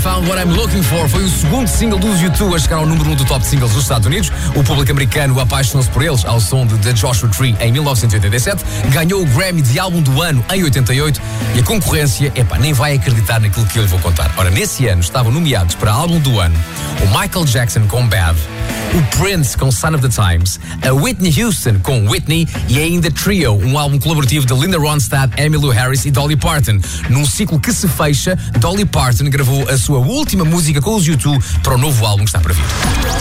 Found What I'm Looking For foi o segundo single dos U2 a chegar ao número 1 do top singles dos Estados Unidos. O público americano apaixonou-se por eles ao som de The Joshua Tree em 1987, ganhou o Grammy de álbum do ano em 88 e a concorrência, nem vai acreditar naquilo que eu lhe vou contar. Ora, nesse ano estavam nomeados para álbum do ano o Michael Jackson com Bad, o Prince com Sign of the Times, a Whitney Houston com Whitney e ainda Trio, um álbum colaborativo de Linda Ronstadt, Emmylou Harris e Dolly Parton. Num ciclo que se fecha, Dolly Parton gravou a sua última música com os U2 para o novo álbum que está para vir.